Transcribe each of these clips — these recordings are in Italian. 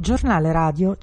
Giornale Radio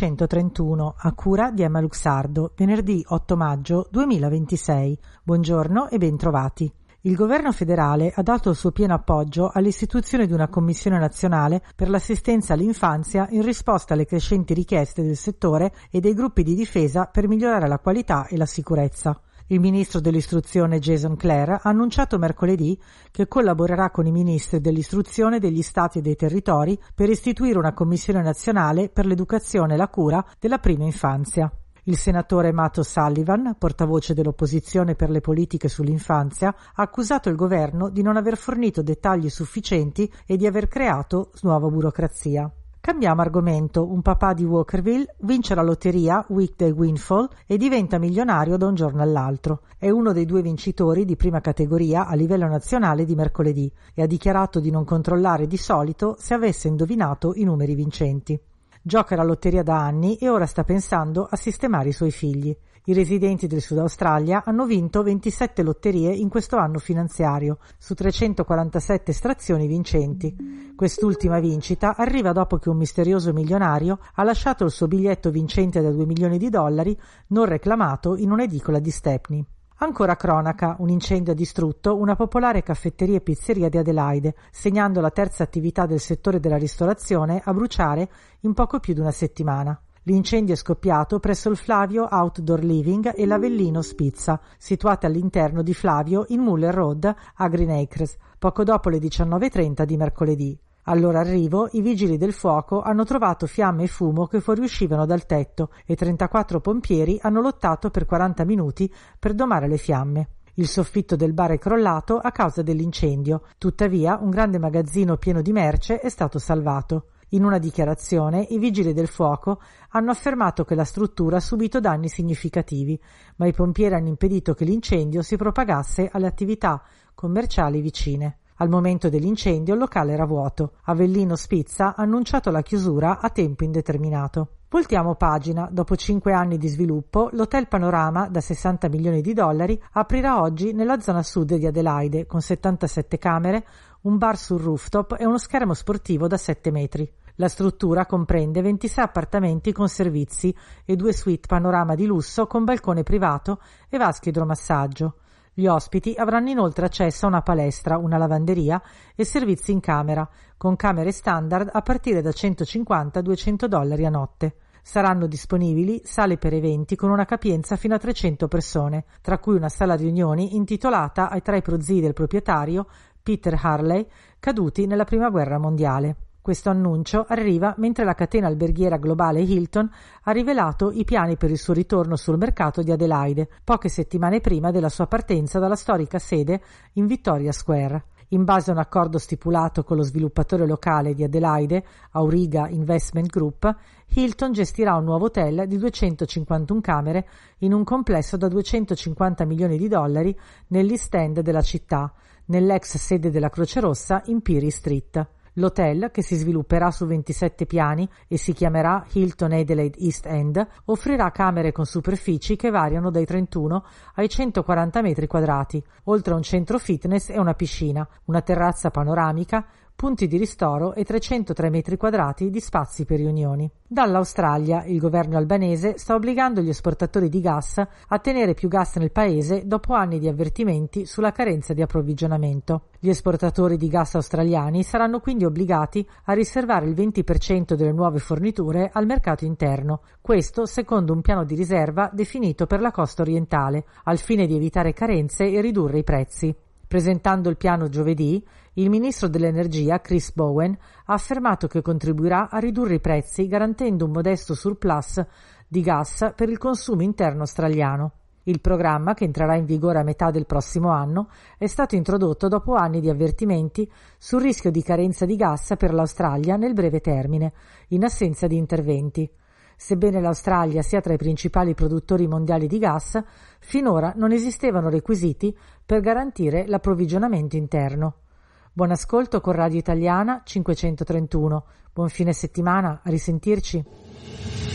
531 a cura di Emma Luxardo, venerdì 8 maggio 2026. Buongiorno e bentrovati. Il governo federale ha dato il suo pieno appoggio all'istituzione di una commissione nazionale per l'assistenza all'infanzia in risposta alle crescenti richieste del settore e dei gruppi di difesa per migliorare la qualità e la sicurezza. Il ministro dell'istruzione Jason Clare ha annunciato mercoledì che collaborerà con i ministri dell'istruzione degli stati e dei territori per istituire una commissione nazionale per l'educazione e la cura della prima infanzia. Il senatore Matt O'Sullivan, portavoce dell'opposizione per le politiche sull'infanzia, ha accusato il governo di non aver fornito dettagli sufficienti e di aver creato nuova burocrazia. Cambiamo argomento. Un papà di Walkerville vince la lotteria Weekday Windfall e diventa milionario da un giorno all'altro. È uno dei due vincitori di prima categoria a livello nazionale di mercoledì e ha dichiarato di non controllare di solito se avesse indovinato i numeri vincenti. Gioca la lotteria da anni e ora sta pensando a sistemare i suoi figli. I residenti del Sud Australia hanno vinto 27 lotterie in questo anno finanziario, su 347 estrazioni vincenti. Quest'ultima vincita arriva dopo che un misterioso milionario ha lasciato il suo biglietto vincente da $2 milioni non reclamato in un'edicola di Stepney. Ancora cronaca, un incendio ha distrutto una popolare caffetteria e pizzeria di Adelaide, segnando la terza attività del settore della ristorazione a bruciare in poco più di una settimana. L'incendio è scoppiato presso il Flavio Outdoor Living e l'Avellino Pizza, situate all'interno di Flavio in Muller Road a Green Acres, poco dopo le 19:30 di mercoledì. Al loro arrivo, i vigili del fuoco hanno trovato fiamme e fumo che fuoriuscivano dal tetto e 34 pompieri hanno lottato per 40 minuti per domare le fiamme. Il soffitto del bar è crollato a causa dell'incendio, tuttavia un grande magazzino pieno di merce è stato salvato. In una dichiarazione, i vigili del fuoco hanno affermato che la struttura ha subito danni significativi, ma i pompieri hanno impedito che l'incendio si propagasse alle attività commerciali vicine. Al momento dell'incendio il locale era vuoto. Avellino Pizza ha annunciato la chiusura a tempo indeterminato. Voltiamo pagina. Dopo 5 anni di sviluppo, l'Hotel Panorama, da $60 milioni, aprirà oggi nella zona sud di Adelaide, con 77 camere, un bar sul rooftop e uno schermo sportivo da 7 metri. La struttura comprende 26 appartamenti con servizi e 2 suite panorama di lusso con balcone privato e vasche idromassaggio. Gli ospiti avranno inoltre accesso a una palestra, una lavanderia e servizi in camera, con camere standard a partire da $150-200 a notte. Saranno disponibili sale per eventi con una capienza fino a 300 persone, tra cui una sala riunioni intitolata ai 3 prozii del proprietario, Peter Harley, caduti nella Prima Guerra Mondiale. Questo annuncio arriva mentre la catena alberghiera globale Hilton ha rivelato i piani per il suo ritorno sul mercato di Adelaide, poche settimane prima della sua partenza dalla storica sede in Victoria Square. In base a un accordo stipulato con lo sviluppatore locale di Adelaide, Auriga Investment Group, Hilton gestirà un nuovo hotel di 251 camere in un complesso da $250 milioni nell'East End della città, nell'ex sede della Croce Rossa in Pirie Street. L'hotel, che si svilupperà su 27 piani e si chiamerà Hilton Adelaide East End, offrirà camere con superfici che variano dai 31 ai 140 metri quadrati, oltre a un centro fitness e una piscina, una terrazza panoramica, punti di ristoro e 303 metri quadrati di spazi per riunioni. Dall'Australia, il governo albanese sta obbligando gli esportatori di gas a tenere più gas nel paese dopo anni di avvertimenti sulla carenza di approvvigionamento. Gli esportatori di gas australiani saranno quindi obbligati a riservare il 20% delle nuove forniture al mercato interno, questo secondo un piano di riserva definito per la costa orientale, al fine di evitare carenze e ridurre i prezzi. Presentando il piano giovedì, il ministro dell'Energia, Chris Bowen, ha affermato che contribuirà a ridurre i prezzi garantendo un modesto surplus di gas per il consumo interno australiano. Il programma, che entrerà in vigore a metà del prossimo anno, è stato introdotto dopo anni di avvertimenti sul rischio di carenza di gas per l'Australia nel breve termine, in assenza di interventi. Sebbene l'Australia sia tra i principali produttori mondiali di gas, finora non esistevano requisiti per garantire l'approvvigionamento interno. Buon ascolto con Radio Italiana 531. Buon fine settimana, a risentirci.